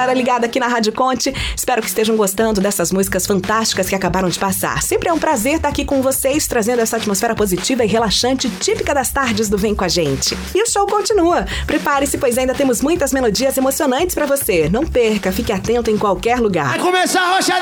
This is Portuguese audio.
galera ligada aqui na Rádio Conte. Espero que estejam gostando dessas músicas fantásticas que acabaram de passar. Sempre é um prazer estar aqui com vocês, trazendo essa atmosfera positiva e relaxante, típica das tardes do Vem Com a Gente. E o show continua. Prepare-se, pois ainda temos muitas melodias emocionantes pra você. Não perca, fique atento em qualquer lugar. Vai começar a rocha